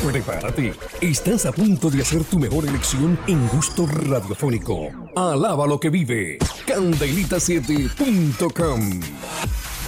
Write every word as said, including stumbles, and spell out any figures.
Prepárate, estás a punto de hacer tu mejor elección en gusto radiofónico. Alaba lo que vive. Candelita siete punto com